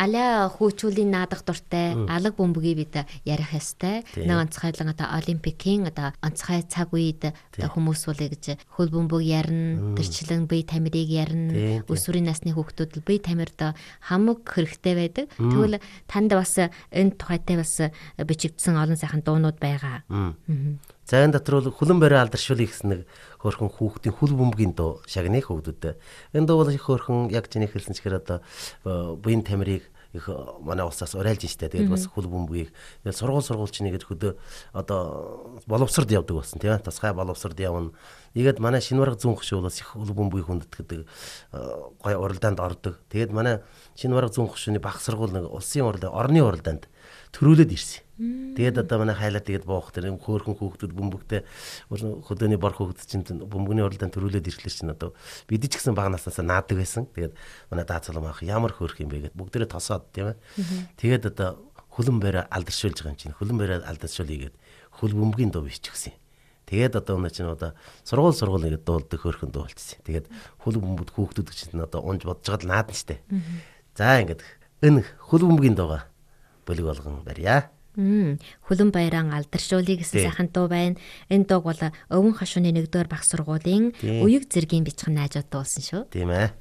аля хөөцүүлийн наадах дуртай алга бөмбөгийг бид ярих ёстой. Нэг онцгойлон одоо олимпикийн одоо онцгой цаг үед хүмүүс бол гэж хөл бөмбөг ярина, тэрчлэн бие тамирыг ярина, өсвөрийн насны хүүхдүүд бие тамирд хамаг хэрэгтэй байдаг. Тэгвэл танд бас энэ тухайтай бас бичигдсэн олон сайхан дуунууд байгаа. За энэ дотор бол хүлэн барай алдаршуулъя гэсэн нэг хөөрхөн хүүхдийн хөл бөмбөгийн дуу шагнах хүүхдүүдэд. Энэ дуу бол их хөөрхөн яг чиний хэлсэн чигээр одоо буян тамирыг их манай улсаас урайлж штэ. Тэгээд бас хөл бөмбөгийг сургууль чинийгээд хөдөө одоо боловсрод явдаг болсон тийм ээ. Тусгай боловсрод явна. Тэгээд манай Шинварга зүүн хөшөө бас их хөл бөмбөгийг хүндэтгдэг гой уралдаанд ордог. Тэгээд манай Шинварга зүүн хөшөөний баг сургууль нэг улсын орны уралдаанд төрүүлээд ирсэн. Тэгээд одоо манай хайлаа тэгээд буух тэр хөөрхөн хүүхдүүд бөмбөгтэй хөдөөний бор хүүхдүүд чинь бөмбөгний уралдаанд төрүүлээд ирэхлээр чинь одоо бид ч гэсэн баг наснаас наадаг байсан. Тэгээд манай даацалам ах ямар хөөрх юм бэ гэд бүгдээрээ тосоод тийм ээ. Тэгээд одоо хөлөн барай алдаршуулж байгаа юм чинь хөлөн барай алдаршуулъя гэд хөл бөмбөгийн дуу биччихсэн. Тэгээд одоо өнөө чинь одоо сургууль ингээд дуулдаг хөөрхөн дуу болчихсон. Тэгээд хөл бөмбөд хүүхдүүд чинь одоо унж бодож байгаа л наадна штэ. За ингээд энэ хөл бөмбөгийн дууга бөлөг болгон барья. Хүлэн баяран алдаршуулъя гэсэн сайхан дуу байна. Энэ дууг бол Өвөн хошууны 1-р багш сургуулийн Уяг зэргийн бичгэн найзууд дуулсан шүү. Тийм ээ.